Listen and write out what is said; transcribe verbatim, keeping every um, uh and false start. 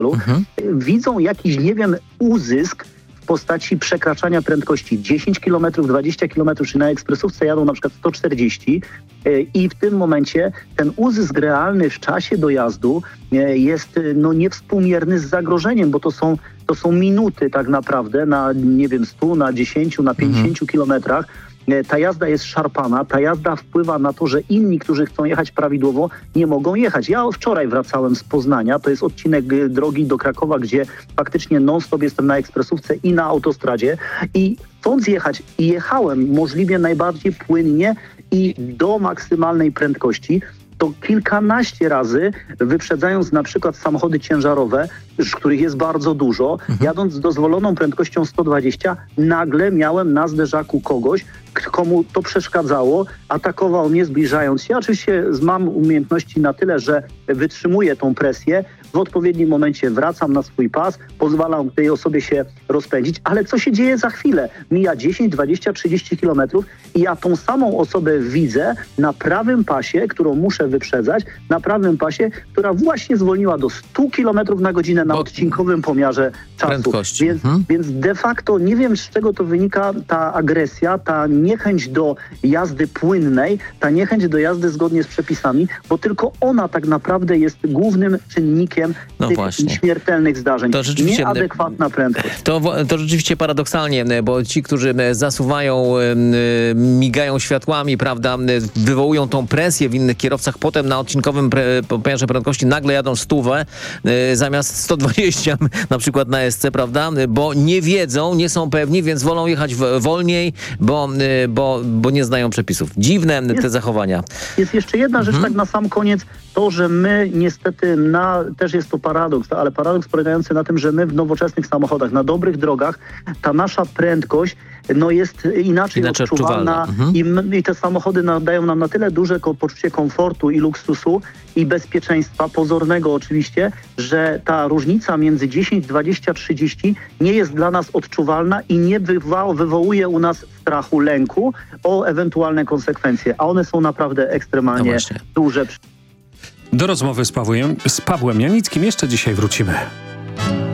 mhm. widzą jakiś, nie wiem, uzysk w postaci przekraczania prędkości dziesięć kilometrów, dwadzieścia kilometrów, czy na ekspresówce jadą na przykład sto czterdzieści i w tym momencie ten uzysk realny w czasie dojazdu jest no, niewspółmierny z zagrożeniem, bo to są, to są minuty tak naprawdę na, nie wiem, stu, na dziesięciu, na pięćdziesięciu mhm. kilometrach. Ta jazda jest szarpana, ta jazda wpływa na to, że inni, którzy chcą jechać prawidłowo, nie mogą jechać. Ja wczoraj wracałem z Poznania, to jest odcinek drogi do Krakowa, gdzie faktycznie non-stop jestem na ekspresówce i na autostradzie i chcąc jechać i jechałem możliwie najbardziej płynnie i do maksymalnej prędkości, to kilkanaście razy, wyprzedzając na przykład samochody ciężarowe, których jest bardzo dużo, mhm. jadąc z dozwoloną prędkością sto dwadzieścia, nagle miałem na zderzaku kogoś, komu to przeszkadzało, atakował mnie zbliżając się. Oczywiście mam umiejętności na tyle, że wytrzymuję tą presję, w odpowiednim momencie wracam na swój pas, pozwalam tej osobie się rozpędzić, ale co się dzieje za chwilę? Mija dziesięć, dwadzieścia, trzydzieści kilometrów i ja tą samą osobę widzę na prawym pasie, którą muszę wyprzedzać, na prawym pasie, która właśnie zwolniła do stu kilometrów na godzinę na Bo... odcinkowym pomiarze czasu. Prędkości. Więc, mhm. więc de facto nie wiem, z czego to wynika ta agresja, ta niechęć do jazdy płynnej, ta niechęć do jazdy zgodnie z przepisami, bo tylko ona tak naprawdę jest głównym czynnikiem no tych właśnie. śmiertelnych zdarzeń. To rzeczywiście, nieadekwatna prędkość. To, to rzeczywiście paradoksalnie, bo ci, którzy zasuwają, migają światłami, prawda, wywołują tą presję w innych kierowcach, potem na odcinkowym pomiarze prędkości nagle jadą stówę zamiast sto dwadzieścia na przykład na S C, prawda, bo nie wiedzą, nie są pewni, więc wolą jechać wolniej, bo, bo, bo nie znają przepisów. Dziwne jest, te zachowania. Jest jeszcze jedna mhm. rzecz tak na sam koniec, to, że my niestety na, też jest to paradoks, ale paradoks polegający na tym, że my w nowoczesnych samochodach, na dobrych drogach, ta nasza prędkość no jest inaczej, inaczej odczuwalna, odczuwalna. Mhm. I, i te samochody dają nam na tyle duże poczucie komfortu i luksusu i bezpieczeństwa, pozornego oczywiście, że ta różnica między dziesięć, dwadzieścia, trzydzieści nie jest dla nas odczuwalna i nie wywo- wywołuje u nas strachu, lęku o ewentualne konsekwencje, a one są naprawdę ekstremalnie no duże. Do rozmowy z Pawłem, z Pawłem Janickim jeszcze dzisiaj wrócimy.